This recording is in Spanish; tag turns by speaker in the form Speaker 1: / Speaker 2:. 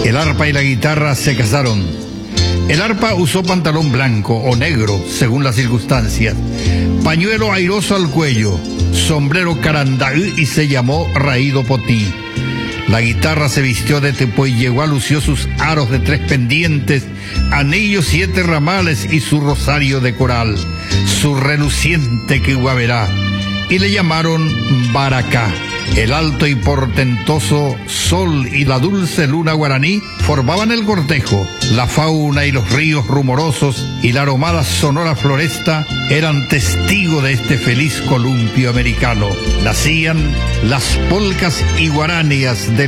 Speaker 1: El arpa y la guitarra se casaron. El arpa usó pantalón blanco o negro, según las circunstancias, pañuelo airoso al cuello, sombrero carandaí y se llamó raído potí. La guitarra se vistió de tepoy, llegó a lució sus aros de 3 pendientes, anillos 7 ramales y su rosario de coral, su reluciente quiguaverá, y le llamaron Baracá. El alto y portentoso sol y la dulce luna guaraní formaban el cortejo. La fauna y los ríos rumorosos y la aromada sonora floresta eran testigo de este feliz columpio americano. Nacían las polcas y guaranías de